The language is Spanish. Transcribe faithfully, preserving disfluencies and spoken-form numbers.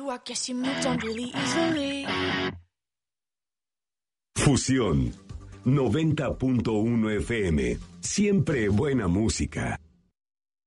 you, I guess you moved on really easily. Fusión noventa punto uno F M. Siempre buena música.